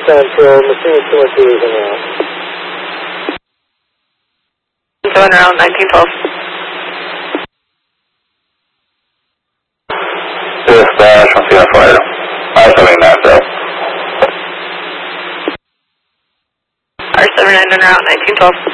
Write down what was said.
Central, Machine 212 is in route. Going around 1912. Dispatch, I'm seeing a flight. R79 though. R79 en route 1912.